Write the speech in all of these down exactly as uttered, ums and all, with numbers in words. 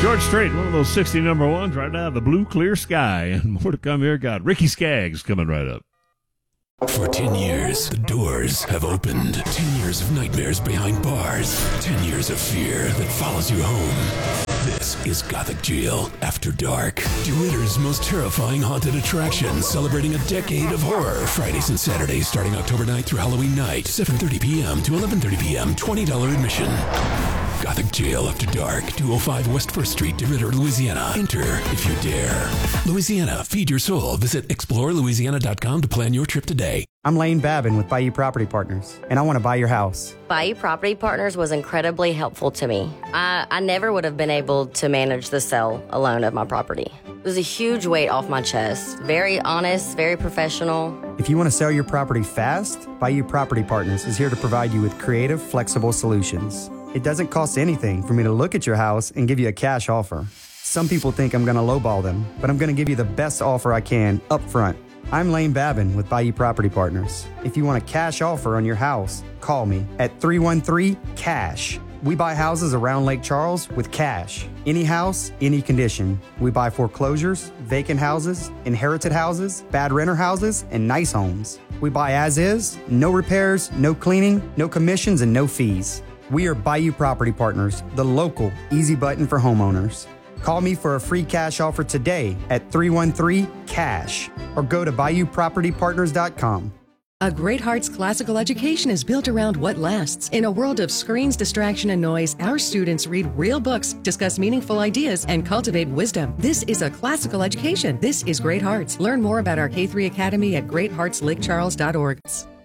George Strait, one of those sixty number ones right out of the blue, clear sky. And more to come here. Got Ricky Skaggs coming right up. For ten years, the doors have opened. Ten years of nightmares behind bars. Ten years of fear that follows you home. This is Gothic Jail After Dark. DeRidder's most terrifying haunted attraction, celebrating a decade of horror. Fridays and Saturdays starting October ninth through Halloween night, seven thirty p.m. to eleven thirty p.m., twenty dollars admission. Gothic Jail After Dark, two oh five West First Street, DeRidder, Louisiana. Enter if you dare. Louisiana, feed your soul. Visit explore louisiana dot com to plan your trip today. I'm Lane Babin with Bayou Property Partners, and I want to buy your house. Bayou Property Partners was incredibly helpful to me. I, I never would have been able to manage the sale alone of my property. It was a huge weight off my chest. Very honest, very professional. If you want to sell your property fast, Bayou Property Partners is here to provide you with creative, flexible solutions. It doesn't cost anything for me to look at your house and give you a cash offer. Some people think I'm going to lowball them, but I'm going to give you the best offer I can up front. I'm Lane Babin with Bayou Property Partners. If you want a cash offer on your house, call me at three one three, CASH. We buy houses around Lake Charles with cash. Any house, any condition. We buy foreclosures, vacant houses, inherited houses, bad renter houses, and nice homes. We buy as is, no repairs, no cleaning, no commissions, and no fees. We are Bayou Property Partners, the local easy button for homeowners. Call me for a free cash offer today at three one three, CASH or go to bayou property partners dot com. A Great Hearts classical education is built around what lasts. In a world of screens, distraction, and noise, our students read real books, discuss meaningful ideas, and cultivate wisdom. This is a classical education. This is Great Hearts. Learn more about our K three Academy at great hearts lake charles dot org.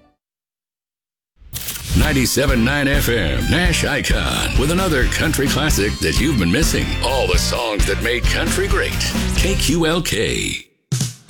ninety-seven point nine F M, Nash Icon, with another country classic that you've been missing. All the songs that made country great. K Q L K.